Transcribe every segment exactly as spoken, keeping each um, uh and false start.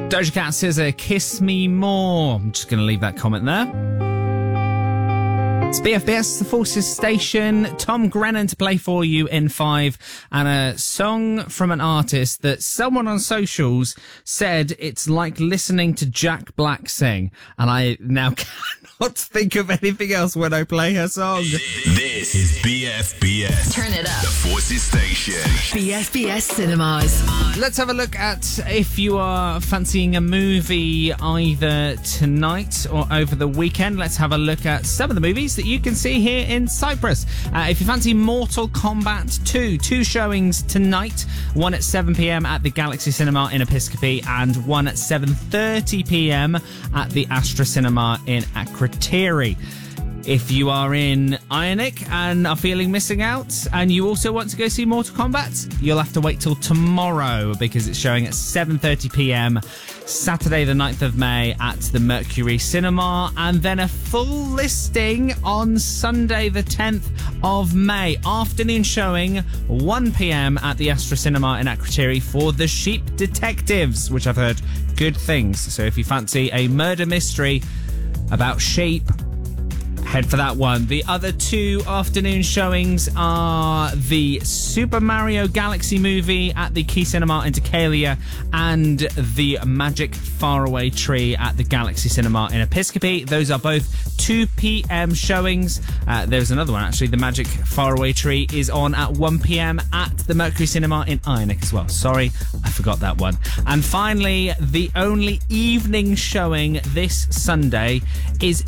Doja Cat says, uh, kiss me more. I'm just going to leave that comment there. It's B F B S, the Forces Station. Tom Grennan to play for you in five. And a song from an artist that someone on socials said it's like listening to Jack Black sing. And I now cannot think of anything else when I play her song. This is B F B S. Turn it up. The Forces Station. B F B S Cinemas. Let's have a look at if you are fancying a movie either tonight or over the weekend. Let's have a look at some of the movies that you can see here in Cyprus. Uh, if you fancy Mortal Kombat two, two showings tonight, one at seven p.m. at the Galaxy Cinema in Episcopi and one at seven thirty p.m. at the Astra Cinema in Akrotiri. If you are in Ionic and are feeling missing out and you also want to go see Mortal Kombat, you'll have to wait till tomorrow because it's showing at seven thirty p.m. Saturday the ninth of May at the Mercury Cinema, and then a full listing on Sunday the tenth of May. Afternoon showing, one p.m. at the Astra Cinema in Akrotiri for The Sheep Detectives, which I've heard good things. So if you fancy a murder mystery about sheep, head for that one. The other two afternoon showings are the Super Mario Galaxy movie at the Key Cinema in Decalia and the Magic Faraway Tree at the Galaxy Cinema in Episcopi. Those are both two p.m. showings. Uh, there's another one, actually. The Magic Faraway Tree is on at one p.m. at the Mercury Cinema in Ionic as well. Sorry, I forgot that one. And finally, the only evening showing this Sunday is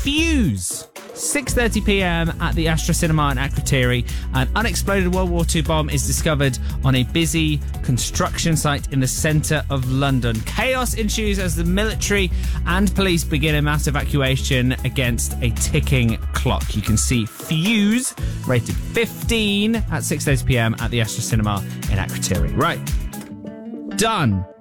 Fuse. six thirty p.m. at the Astra Cinema in Akrotiri. An unexploded World War Two bomb is discovered on a busy construction site in the centre of London. Chaos ensues as the military and police begin a mass evacuation against a ticking clock. You can see Fuse, rated fifteen, at six thirty p.m. at the Astra Cinema in Akrotiri. Right. Done.